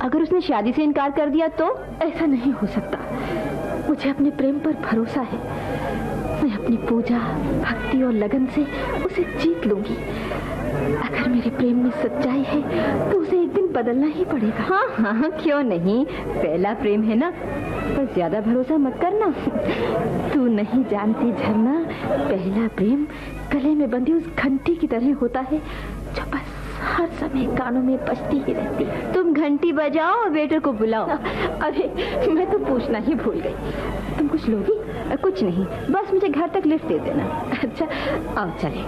अगर उसने शादी से इनकार कर दिया तो? ऐसा नहीं हो सकता। मुझे अपने प्रेम पर भरोसा है। मैं अपनी पूजा, भक्ति और लगन से उसे जीत लूंगी। अगर मेरे प्रेम में सच्चाई है तो उसे एक दिन बदलना ही पड़ेगा। हाँ हाँ, क्यों नहीं, पहला प्रेम है ना, पर ज्यादा भरोसा मत करना। तू नहीं जानती झरना, पहला प्रेम गले में बंधी उस घंटी की तरह होता है जो बस हर समय कानों में बजती ही रहती है। तुम घंटी बजाओ और वेटर को बुलाओ। अरे मैं तो पूछना ही भूल गई, तुम कुछ लोगी? कुछ नहीं, बस मुझे घर तक लिफ्ट दे देना। अच्छा आओ चले।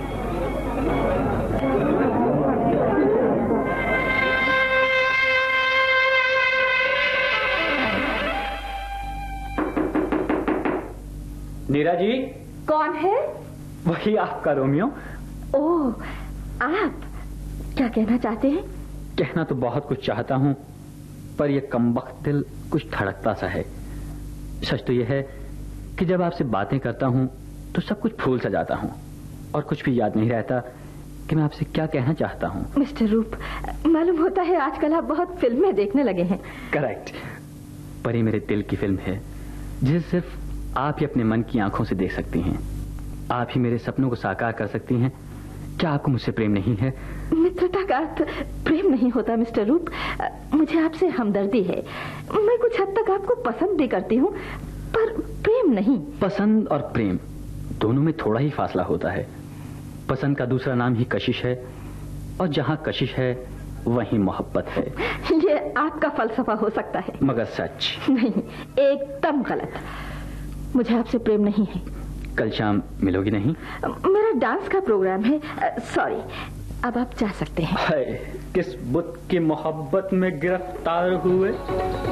नीरा जी। कौन है? वही आपका रोमियो। ओह, आप क्या कहना चाहते हैं? कहना तो बहुत कुछ चाहता हूँ, पर यह कमबख्त दिल कुछ धड़कता सा है। सच तो यह है कि जब आपसे बातें करता हूँ तो सब कुछ भूल सा जाता हूँ और कुछ भी याद नहीं रहता कि मैं आपसे क्या कहना चाहता हूँ। मिस्टर रूप, मालूम होता है आजकल आप बहुत फिल्में देखने लगे हैं। करेक्ट, पर ये मेरे दिल की फिल्म है जिसे सिर्फ आप ही अपने मन की आंखों से देख सकती हैं। आप ही मेरे सपनों को साकार कर सकती हैं। क्या आपको मुझसे प्रेम नहीं है? मित्रता का अर्थ प्रेम नहीं होता मिस्टर रूप। मुझे आपसे हमदर्दी है। मैं कुछ हद तक आपको पसंद भी करती हूँ, पर प्रेम नहीं। पसंद और प्रेम दोनों में थोड़ा ही फासला होता है। पसंद का दूसरा नाम ही कशिश है, और जहाँ कशिश है वहीं मोहब्बत है। ये आपका फलसफा हो सकता है, मगर सच नहीं, एकदम गलत। मुझे आपसे प्रेम नहीं है। कल शाम मिलोगी नहीं? मेरा डांस का प्रोग्राम है। सॉरी, अब आप जा सकते हैं। हाय, किस बुत की मोहब्बत में गिरफ्तार हुए।